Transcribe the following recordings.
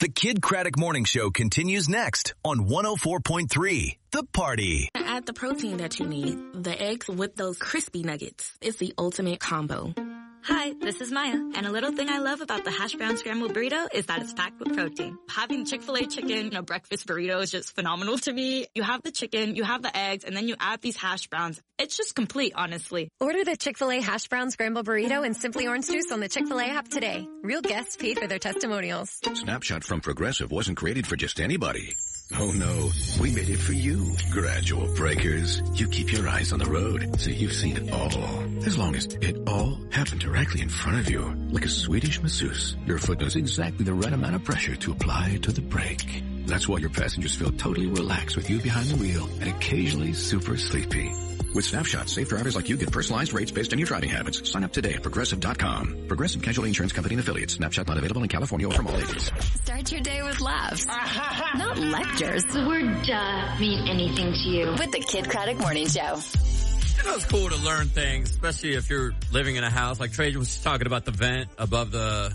The Kid Craddock Morning Show continues next on 104.3 The Party. Add the protein that you need. The eggs with those crispy nuggets. It's the ultimate combo. Hi, this is Maya, and a little thing I love about the hash brown scrambled burrito is that it's packed with protein. Having Chick-fil-A chicken in a breakfast burrito is just phenomenal to me. You have the chicken, you have the eggs, and then you add these hash browns. It's just complete, honestly. Order the Chick-fil-A hash brown scrambled burrito and Simply Orange Juice on the Chick-fil-A app today. Real guests pay for their testimonials. Snapshot from Progressive wasn't created for just anybody. Oh no, we made it for you. Gradual breakers. You keep your eyes on the road, so you've seen it all. As long as it all happened directly in front of you, like a Swedish masseuse, your foot knows exactly the right amount of pressure to apply to the brake. That's why your passengers feel totally relaxed with you behind the wheel and occasionally super sleepy. With Snapshot, safe drivers like you get personalized rates based on your driving habits. Sign up today at Progressive.com. Progressive Casualty Insurance Company and Affiliates. Snapshot not available in California or from all ages. Start your day with laughs, not lectures. The word duh mean anything to you. With the Kid Craddock Morning Show. You know, it's cool to learn things, especially if you're living in a house. Like Trey was talking about the vent above the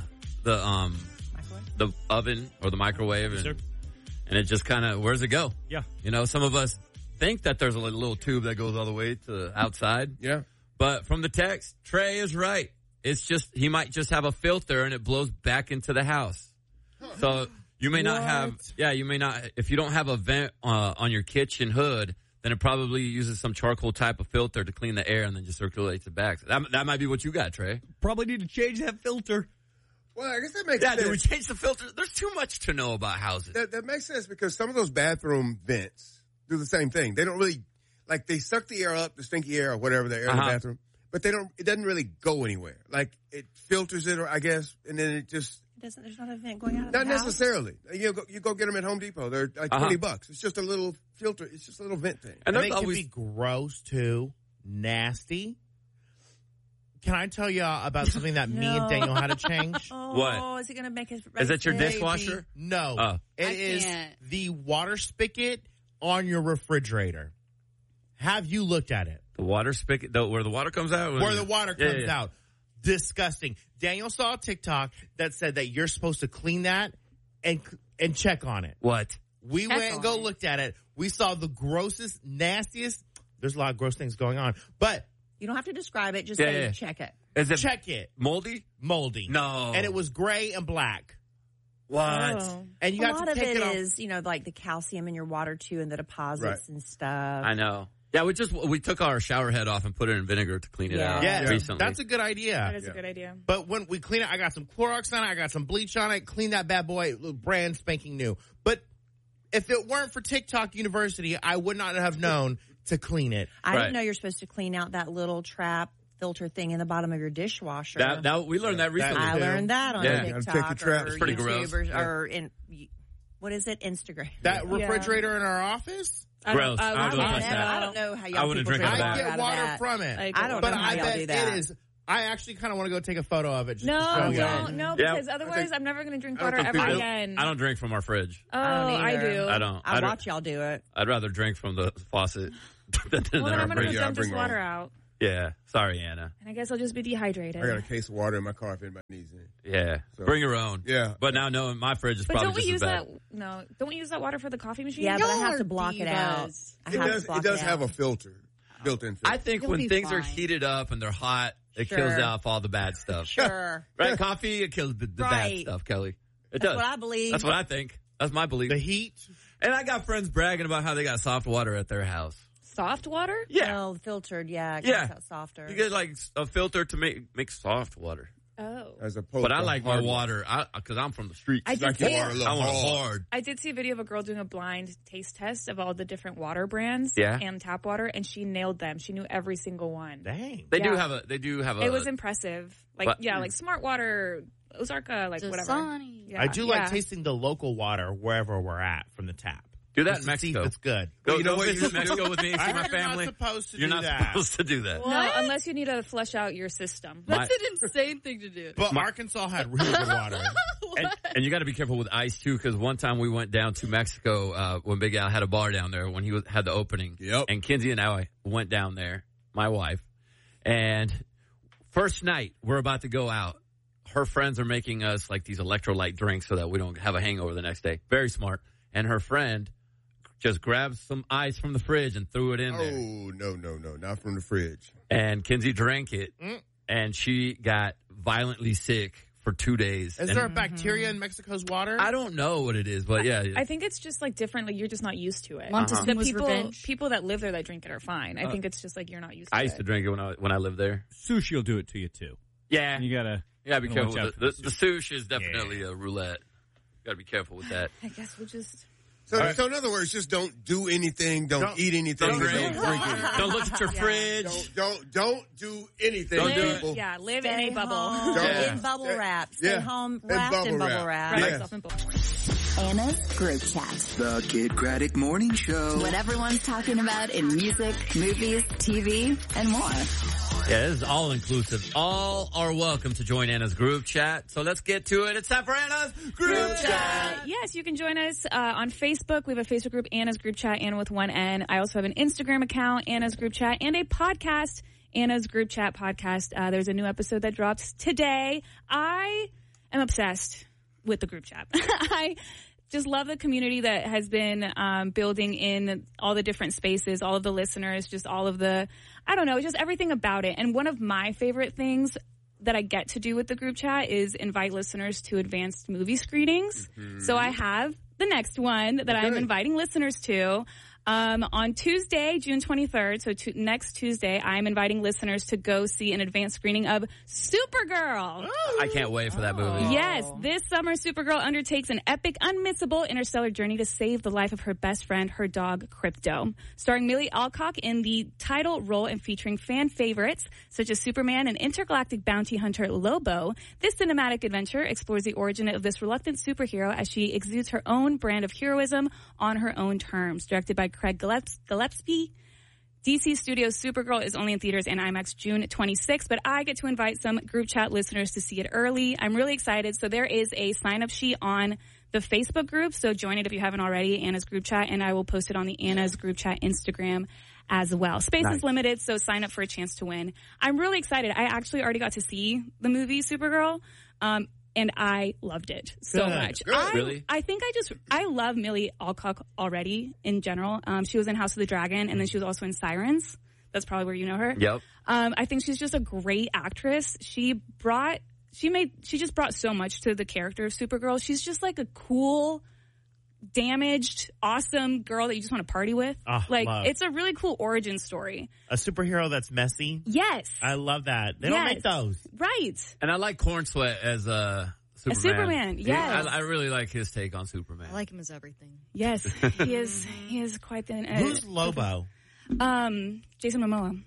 oven or the microwave. And it just kind of, where's it go? Yeah. You know, some of us think that there's a little tube that goes all the way to outside. Yeah. But from the text, Trey is right. It's just, he might just have a filter and it blows back into the house. So you may not have, you may not, if you don't have a vent on your kitchen hood, then it probably uses some charcoal type of filter to clean the air and then just circulates it back. So that might be what you got, Trey. Probably need to change that filter. Well, I guess that makes sense. Yeah, did we change the filter? There's too much to know about houses. That makes sense because some of those bathroom vents do the same thing. They don't really, like they suck the air up, the stinky air or whatever, the air in the bathroom, but it doesn't really go anywhere. Like it filters it, or I guess, and then it just. There's not a vent going out of Not the house? necessarily. You go get them at Home Depot. They're like $20. It's just a little filter. It's just a little vent thing. And they can be gross too, nasty. Can I tell you about something that me and Daniel had to change? What? Is it going to make us... Is that your dishwasher? No. It is the water spigot on your refrigerator. Have you looked at it? The water spigot? Where the water comes out? Where the water comes out. Disgusting. Daniel saw a TikTok that said that you're supposed to clean that and check on it. What? We went and looked at it. We saw the grossest, nastiest. There's a lot of gross things going on, but you don't have to describe it. Just say check it. Is it check it? Moldy? Moldy. No. And it was gray and black. What? Oh. And you have to take it off. A lot of it is, like the calcium in your water too, and the deposits and stuff. I know. Yeah, we took our shower head off and put it in vinegar to clean it out recently. That's a good idea. That is a good idea. But when we clean it, I got some Clorox on it, I got some bleach on it, clean that bad boy, brand spanking new. But if it weren't for TikTok University, I would not have known to clean it. I didn't know you're supposed to clean out that little trap filter thing in the bottom of your dishwasher. We learned that recently. I learned that on TikTok or it's pretty gross. Or in, what is it, Instagram. That refrigerator in our office? Gross. I don't know how y'all wouldn't people drink drink I get water that. from it. I don't know how y'all do that. It is. I actually kind of want to go take a photo of it. No, because otherwise I'm never going to drink water ever again. I don't drink from our fridge. Oh, I do. I don't. I watch y'all do it. I'd rather drink from the faucet than then I'm going to fridge. dump this water out. Yeah. Sorry, Anna. And I guess I'll just be dehydrated. I got a case of water in my car if anybody needs it. Yeah. So, bring your own. Yeah. But now, no, my fridge is probably just as bad. Don't we use that water for the coffee machine? Yeah, but I have to block it out. It does have a filter, built-in filter. I think when things are heated up and they're hot, it kills off all the bad stuff. Sure. Right? Coffee, it kills the bad stuff, Kelly. It does. That's what I believe. That's what I think. That's my belief. The heat. And I got friends bragging about how they got soft water at their house. Soft water? Yeah. Well, filtered, it comes out softer. You get like a filter to make soft water. Oh. As opposed but I like my water because I'm from the streets. I like your water a little I want it hard. I did see a video of a girl doing a blind taste test of all the different water brands and tap water, and she nailed them. She knew every single one. Dang. They do have a. It was impressive. Like like Smart Water, Ozarka, like whatever. Yeah. I do like tasting the local water wherever we're at from the tap. Do that in Mexico. It's good. Go visit Mexico with me and see my family. You're not supposed to You're do not that. supposed to do that. No, unless you need to flush out your system. That's an insane thing to do. But Arkansas had really good water. And you got to be careful with ice, too, because one time we went down to Mexico when Big Al had a bar down there when he had the opening. Yep. And Kinsey and I went down there, my wife, and first night we're about to go out. her friends are making us like these electrolyte drinks so that we don't have a hangover the next day. Very smart. And her friend just grabbed some ice from the fridge and threw it in there. Oh, no, not from the fridge. And Kinsey drank it, and she got violently sick for 2 days. Is there a bacteria in Mexico's water? I don't know what it is, but yeah. I think it's just like different. Like you're just not used to it. The people that live there that drink it are fine. I think it's just like you're not used to it. I used to drink it when I lived there. Sushi will do it to you too. Yeah. You gotta be careful. The sushi is definitely a roulette. Got to be careful with that. I guess we'll just... So in other words, just don't do anything. Don't eat anything. Don't drink it. Don't look at your fridge. Don't do anything, people. Yeah, live Stay in a bubble. Home in bubble wrap. Stay home wrapped in bubble wrap. Anna's Group Chat. The Kid Craddock Morning Show. What everyone's talking about in music, movies, TV, and more. Yeah, this is all inclusive. All are welcome to join Anna's Group Chat. So let's get to it. It's time for Anna's Group Chat. Yes, you can join us on Facebook. We have a Facebook group, Anna's Group Chat, Anna with one N. I also have an Instagram account, Anna's Group Chat, and a podcast, Anna's Group Chat Podcast. There's a new episode that drops today. I am obsessed with the group chat. I just love the community that has been building in all the different spaces, all of the listeners, just all of the, I don't know, just everything about it. And one of my favorite things that I get to do with the group chat is invite listeners to advanced movie screenings. Mm-hmm. So I have the next one that I'm inviting listeners to. On Tuesday, June 23rd, so next Tuesday, I'm inviting listeners to go see an advanced screening of Supergirl. I can't wait for that movie. Yes, this summer, Supergirl undertakes an epic, unmissable interstellar journey to save the life of her best friend, her dog, Krypto. Starring Millie Alcock in the title role and featuring fan favorites such as Superman and intergalactic bounty hunter Lobo, this cinematic adventure explores the origin of this reluctant superhero as she exudes her own brand of heroism on her own terms. Directed by Craig Gillespie. DC Studios' Supergirl is only in theaters and IMAX June 26th, but I get to invite some group chat listeners to see it early. I'm really excited. So there is a sign-up sheet on the Facebook group, so join it if you haven't already, Anna's Group Chat, and I will post it on the Anna's Group Chat Instagram as well. Space is limited, so sign up for a chance to win. I'm really excited. I actually already got to see the movie Supergirl. And I loved it so much. Really? I think I love Millie Alcock already in general. She was in House of the Dragon, and then she was also in Sirens. That's probably where you know her. Yep. I think she's just a great actress. She just brought so much to the character of Supergirl. She's just like a cool, damaged, awesome girl that you just want to party with. Love. It's a really cool origin story. A superhero that's messy. Yes. I love that. They don't make those. Right. And I like Corn Sweat as Superman. As Superman, yes. I really like his take on Superman. I like him as everything. Yes. He is quite the... Who's Lobo? Jason Momoa.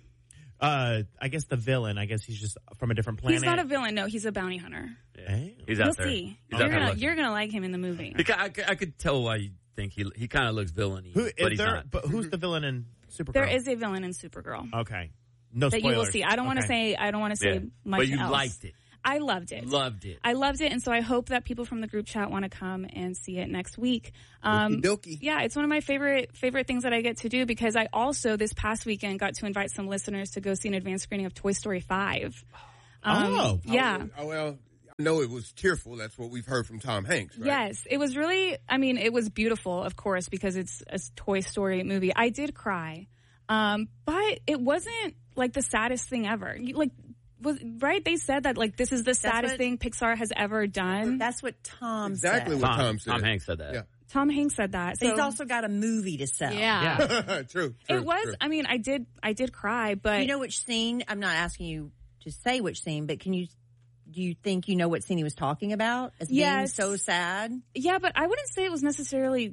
I guess the villain. I guess he's just from a different planet. He's not a villain. No, he's a bounty hunter. Hey. He's out there. You'll see. You're gonna like him in the movie. I could tell why you think he kind of looks villainy, but he's not. But who's the villain in Supergirl? There is a villain in Supergirl. Okay. No spoilers. That you will see. I don't want to say. I don't want to say much else. But you else. liked it. I loved it. I loved it, and so I hope that people from the group chat want to come and see it next week. Yeah, it's one of my favorite things that I get to do because I also this past weekend got to invite some listeners to go see an advanced screening of Toy Story 5. Yeah. Well, I know it was tearful. That's what we've heard from Tom Hanks, right? Yes, it was really. I mean, it was beautiful, of course, because it's a Toy Story movie. I did cry, but it wasn't like the saddest thing ever. Right? They said that this is the saddest thing Pixar has ever done. That's what Tom exactly said. What Tom said. Tom Hanks said that. Yeah. Tom Hanks said that. So he's also got a movie to sell. Yeah. True. It was. True. I mean, I did cry, but you know which scene? I'm not asking you to say which scene, but do you think you know what scene he was talking about as being so sad? Yeah, but I wouldn't say it was necessarily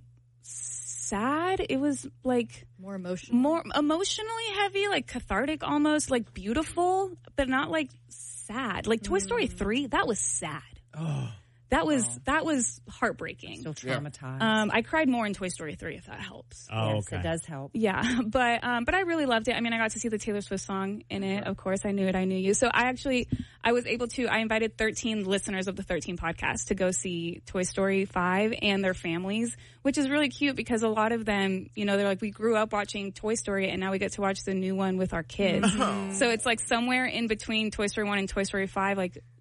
sad. It was more emotionally heavy, cathartic almost, beautiful, but not sad. Toy Story 3, that was sad. Oh. That was heartbreaking. So traumatized. I cried more in Toy Story 3, if that helps. Oh, yes, it does help. Yeah, but I really loved it. I mean, I got to see the Taylor Swift song in it. Of course, I knew it. I knew you. So I was able to. I invited 13 listeners of the 13 podcast to go see Toy Story 5 and their families, which is really cute because a lot of them, they're like, we grew up watching Toy Story and now we get to watch the new one with our kids. So it's somewhere in between Toy Story 1 and Toy Story 5,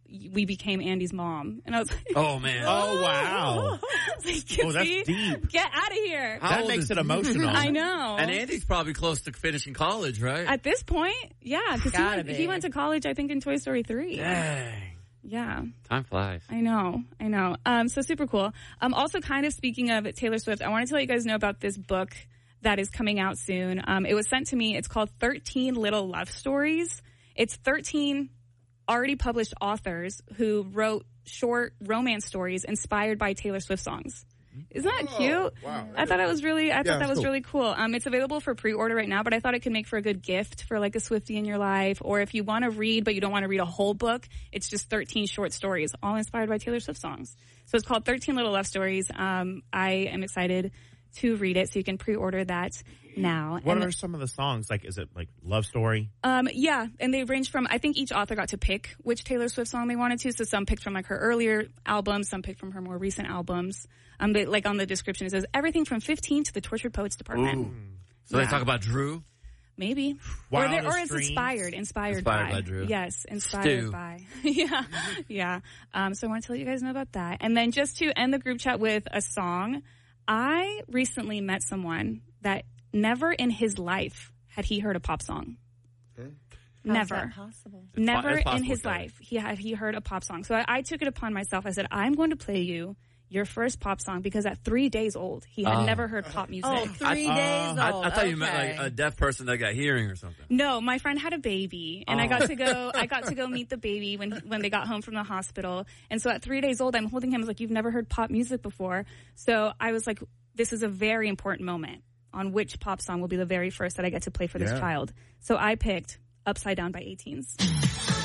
we became Andy's mom. And I was like, oh, man. Oh, wow. like, that's deep. Get out of here. That makes it emotional. I know. And Andy's probably close to finishing college, right? At this point, yeah, because he went to college, I think, in Toy Story 3. Dang. Yeah. Time flies. I know. So super cool. Also kind of speaking of Taylor Swift, I wanted to let you guys know about this book that is coming out soon. It was sent to me. It's called 13 Little Love Stories. It's 13 already published authors who wrote short romance stories inspired by Taylor Swift songs. Isn't that cute? Wow. I thought that was really cool. really cool. It's available for pre-order right now, but I thought it could make for a good gift for like a Swiftie in your life, or if you want to read but you don't want to read a whole book, it's just 13 short stories, all inspired by Taylor Swift songs. So it's called 13 Little Love Stories. I am excited to read it, so you can pre-order that now. What are some of the songs? Like, is it like Love Story? Yeah, and they range from, I think each author got to pick which Taylor Swift song they wanted to. So some picked from like her earlier albums, some picked from her more recent albums. But like on the description, it says everything from 15 to the Tortured Poets Department. Ooh. So they talk about Drew? Maybe. Or it's inspired by Drew. Yes, inspired by. Yeah. So I want to let you guys know about that. And then just to end the group chat with a song, I recently met someone that never in his life had he heard a pop song. Never. How's that possible? Never It's possible, in his Kelly. life he heard a pop song. So I took it upon myself. I said, I'm going to play you your first pop song, because at 3 days old, he had never heard pop music. Oh, 3 days old. I thought you meant like a deaf person that got hearing or something. No, my friend had a baby, and I got to go meet the baby when they got home from the hospital. And so at 3 days old, I'm holding him. I was like, you've never heard pop music before. So I was like, this is a very important moment on which pop song will be the very first that I get to play for this child. So I picked Upside Down by 18s.